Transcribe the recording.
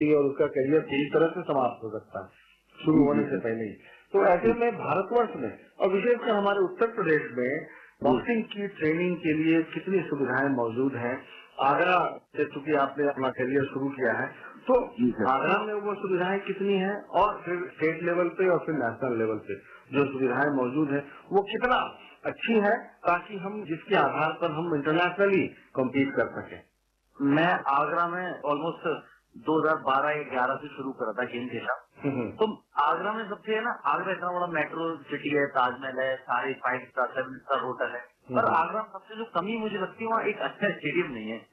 और उसका करियर पूरी तरह से समाप्त हो सकता है शुरू होने से पहले ही। तो ऐसे में भारतवर्ष में और विशेषकर हमारे उत्तर प्रदेश में बॉक्सिंग की ट्रेनिंग के लिए कितनी सुविधाएं मौजूद हैं। आगरा से चूंकि आपने अपना करियर शुरू किया है, तो आगरा में वो सुविधाएं कितनी हैं और फिर स्टेट लेवल पे और फिर नेशनल लेवल पे जो सुविधाएं मौजूद है वो कितना अच्छी है, ताकि हम जिसके आधार पर हम इंटरनेशनली कम्पीट कर सकें। मैं आगरा में ऑलमोस्ट 2012-11 से शुरू करा था गेम खेला। तो आगरा में सबसे है ना, आगरा इतना बड़ा मेट्रो सिटी है, ताजमहल है, सारे 5 स्टार 7 स्टार होटल है, पर आगरा में सबसे जो कमी मुझे लगती है वहाँ एक अच्छा स्टेडियम नहीं है।